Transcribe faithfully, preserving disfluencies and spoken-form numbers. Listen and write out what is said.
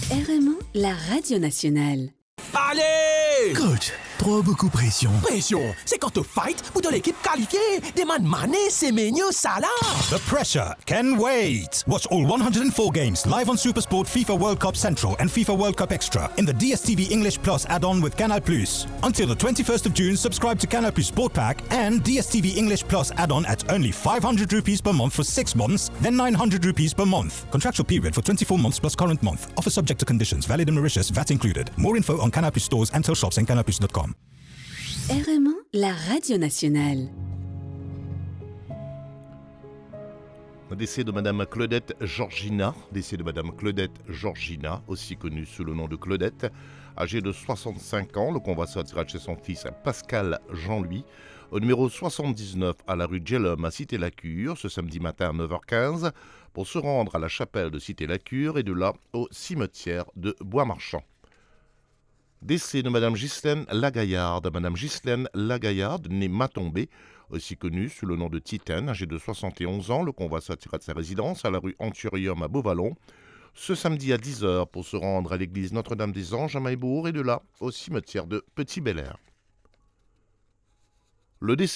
R M un, la radio nationale. Allez! Coach, trop beaucoup pression. Pression, c'est quand tu fight pour de l'équipe qualifiée. Demande Mané, Semenyo, Salah. The pressure can wait. Watch all one hundred four games live on SuperSport, FIFA World Cup Central and FIFA World Cup Extra in the D S T V English Plus add-on with Canal Plus. Until the twenty-first of June, subscribe to Canal Plus Sport Pack and D S T V English Plus add-on at only five hundred rupees per month for six months, then nine hundred rupees per month. Contractual period for twenty-four months plus current month. Offer subject to conditions. Valid in Mauritius. V A T included. More info on Canal Plus stores and till shops and canal plus dot com. R M un, la radio nationale. Décès de Madame Claudette Georgina, décès de Madame Claudette Georgina, aussi connue sous le nom de Claudette, âgée de soixante-cinq ans. Le convoi sortira de chez son fils Pascal Jean-Louis, au numéro soixante-dix-neuf à la rue Djellum à Cité-la-Cure, ce samedi matin à neuf heures quinze, pour se rendre à la chapelle de Cité-la-Cure et de là au cimetière de Bois-Marchand. Décès de Madame Ghislaine Lagaillarde. Madame Ghislaine Lagaillarde, née Matombé, aussi connue sous le nom de Titane, âgée de soixante et onze ans. Le convoi sortira de sa résidence à la rue Anturium à Beauvallon ce samedi à dix heures pour se rendre à l'église Notre-Dame-des-Anges à Maillebourg et de là au cimetière de Petit-Bel-Air. Le décès